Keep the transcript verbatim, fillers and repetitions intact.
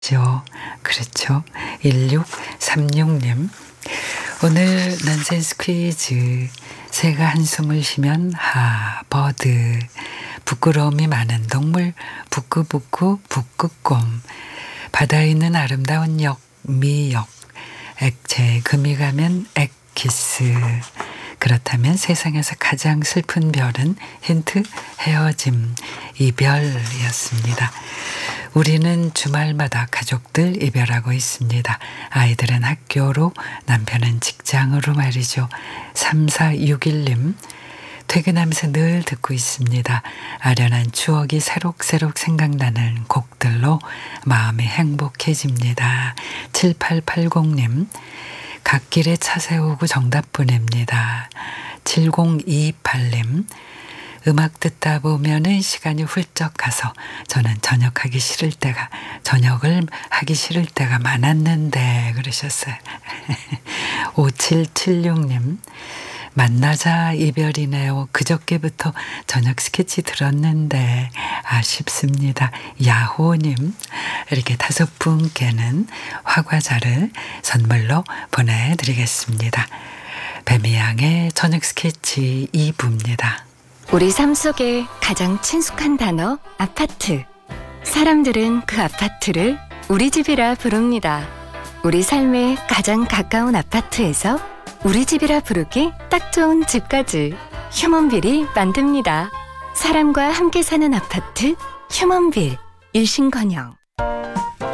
죠. 그렇죠. 일육삼육 님. 오늘 넌센스 퀴즈. 새가 한숨을 쉬면 하, 버드. 부끄러움이 많은 동물, 부끄부끄, 북극곰. 바다에 있는 아름다운 역, 미역. 액체, 금이 가면 액기스. 그렇다면 세상에서 가장 슬픈 별은 힌트 헤어짐, 이별이었습니다. 우리는 주말마다 가족들 이별하고 있습니다. 아이들은 학교로, 남편은 직장으로 말이죠. 삼사육일 님. 퇴근하면서 늘 듣고 있습니다. 아련한 추억이 새록새록 생각나는 곡들로 마음이 행복해집니다. 칠팔팔공 님. 갓길에 차 세우고 정답 보냅니다. 칠공이팔 님. 음악 듣다 보면은 시간이 훌쩍 가서 저는 저녁하기 싫을 때가 저녁을 하기 싫을 때가 많았는데 그러셨어요. 오칠칠육 님. 만나자 이별이네요. 그저께부터 저녁 스케치 들었는데 아쉽습니다. 야호님. 이렇게 다섯 분께는 화과자를 선물로 보내드리겠습니다. 뱀이양의 저녁 스케치 이 부입니다. 우리 삶 속에 가장 친숙한 단어 아파트. 사람들은 그 아파트를 우리 집이라 부릅니다. 우리 삶에 가장 가까운 아파트에서 우리 집이라 부르기 딱 좋은 집까지 휴먼빌이 만듭니다. 사람과 함께 사는 아파트 휴먼빌. 일신건영.